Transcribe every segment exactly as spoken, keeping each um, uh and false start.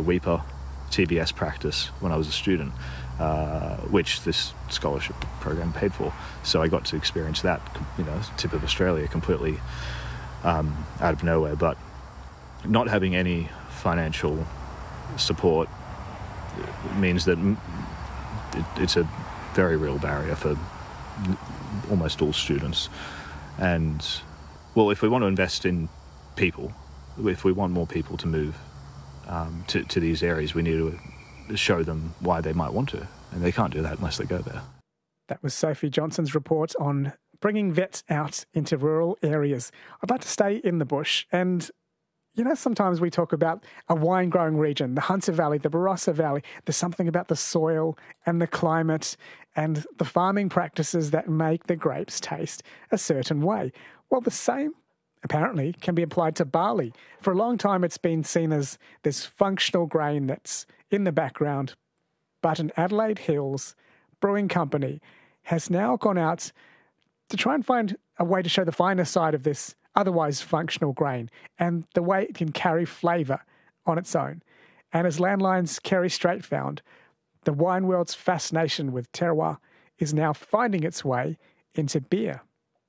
Weipa T B S practice when I was a student, uh, which this scholarship program paid for. So I got to experience that, you know, tip of Australia, completely um, out of nowhere. But not having any financial support means that it, it's a very real barrier for almost all students. And, well, if we want to invest in people, if we want more people to move um, to, to these areas, we need to show them why they might want to. And they can't do that unless they go there. That was Sophie Johnson's report on bringing vets out into rural areas. I'd like to stay in the bush. And, you know, sometimes we talk about a wine-growing region, the Hunter Valley, the Barossa Valley. There's something about the soil and the climate and the farming practices that make the grapes taste a certain way. Well, the same, apparently, can be applied to barley. For a long time, it's been seen as this functional grain that's in the background. But an Adelaide Hills brewing company has now gone out to try and find a way to show the finer side of this otherwise functional grain and the way it can carry flavour on its own. And as Landline's Kerry Strait found, the wine world's fascination with terroir is now finding its way into beer.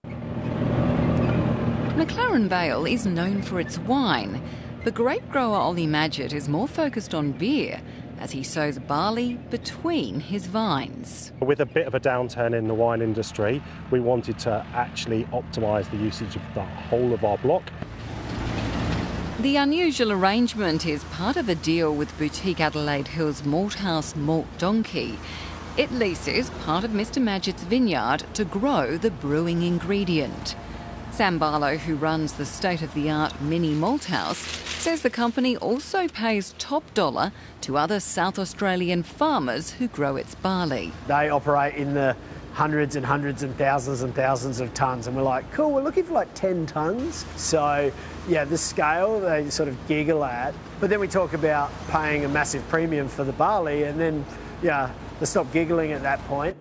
McLaren Vale is known for its wine, but grape grower Ollie Madgett is more focused on beer as he sows barley between his vines. With a bit of a downturn in the wine industry, we wanted to actually optimise the usage of the whole of our block. The unusual arrangement is part of a deal with boutique Adelaide Hills malthouse Malt Donkey. It leases part of Mr Madgett's vineyard to grow the brewing ingredient. Sam Barlow, who runs the state-of-the-art mini malthouse, says the company also pays top dollar to other South Australian farmers who grow its barley. They operate in the hundreds and hundreds and thousands and thousands of tonnes, and we're like, cool, we're looking for like ten tonnes. So, yeah, the scale they sort of giggle at. But then we talk about paying a massive premium for the barley, and then, yeah, they stop giggling at that point.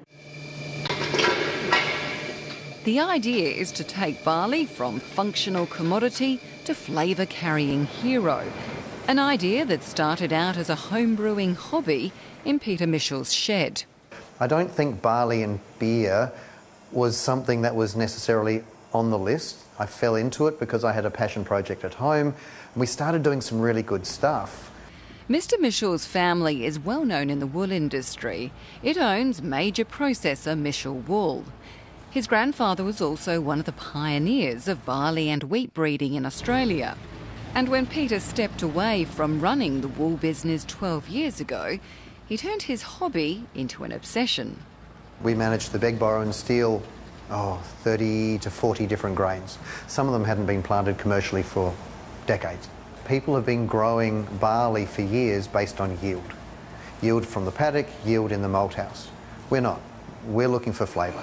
The idea is to take barley from functional commodity to flavour-carrying hero, an idea that started out as a home-brewing hobby in Peter Mitchell's shed. I don't think barley and beer was something that was necessarily on the list. I fell into it because I had a passion project at home, and we started doing some really good stuff. Mr Mitchell's family is well known in the wool industry. It owns major processor Mitchell Wool. His grandfather was also one of the pioneers of barley and wheat breeding in Australia. And when Peter stepped away from running the wool business twelve years ago, he turned his hobby into an obsession. We managed to beg, borrow and steal oh, thirty to forty different grains. Some of them hadn't been planted commercially for decades. People have been growing barley for years based on yield. Yield from the paddock, yield in the malt house. We're not. We're looking for flavour.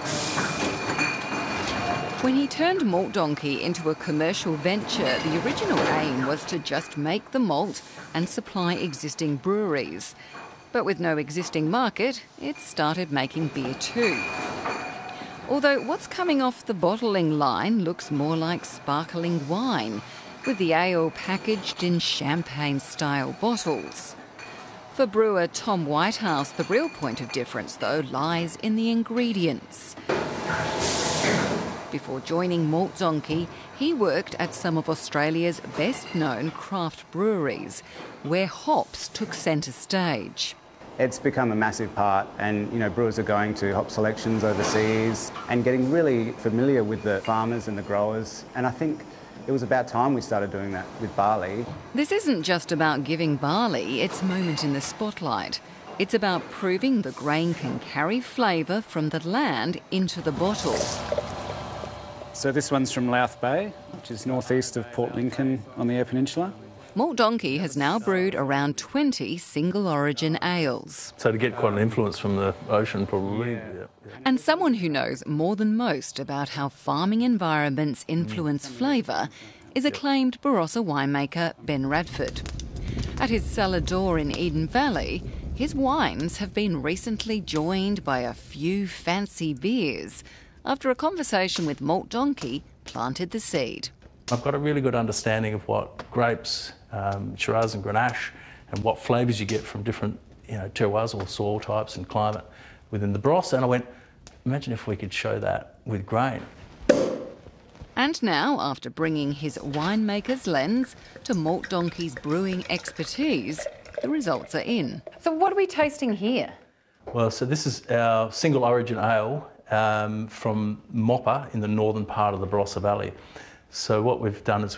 When he turned Malt Donkey into a commercial venture, the original aim was to just make the malt and supply existing breweries. But with no existing market, it started making beer too. Although what's coming off the bottling line looks more like sparkling wine, with the ale packaged in champagne-style bottles. For brewer Tom Whitehouse, the real point of difference, though, lies in the ingredients. Before joining Malt Donkey, he worked at some of Australia's best-known craft breweries, where hops took centre stage. It's become a massive part, and you know, brewers are going to hop selections overseas and getting really familiar with the farmers and the growers, and I think it was about time we started doing that with barley. This isn't just about giving barley its moment in the spotlight. It's about proving the grain can carry flavour from the land into the bottle. So this one's from Louth Bay, which is northeast of Port Lincoln on the Eyre Peninsula. Malt Donkey has now brewed around twenty single-origin ales. So to get quite an influence from the ocean, probably. Yeah. Yeah. And someone who knows more than most about how farming environments influence flavour is acclaimed Barossa winemaker Ben Radford. At his cellar door in Eden Valley, his wines have been recently joined by a few fancy beers after a conversation with Malt Donkey planted the seed. I've got a really good understanding of what grapes, um, Shiraz and Grenache, and what flavours you get from different, you know, terroirs or soil types and climate within the Barossa. And I went, imagine if we could show that with grain. And now, after bringing his winemaker's lens to Malt Donkey's brewing expertise, the results are in. So what are we tasting here? Well, so this is our single origin ale um, from Moppa in the northern part of the Barossa Valley. So what we've done is